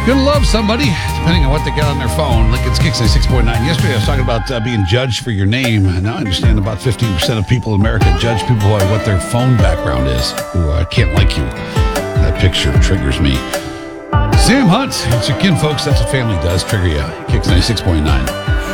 Gonna love somebody, depending on what they got on their phone. Like it's Kicks 96.9. Yesterday I was talking about being judged for your name. And now I understand about 15% of people in America judge people by what their phone background is. Ooh, I can't like you. That picture triggers me. Sam Hunt, it's your kin, folks. That's what family does. Trigger you. Kicks 96.9.